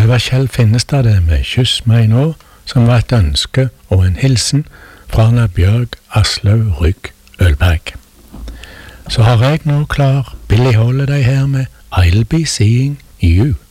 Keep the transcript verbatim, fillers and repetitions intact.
Over Kjell Finnestad med Kyss meg nå, som var et ønske og en hilsen fra Arne Bjørg Aslaug Rygg Ølberg. Så har jeg nå klar Billie Holiday her med I'll Be Seeing You.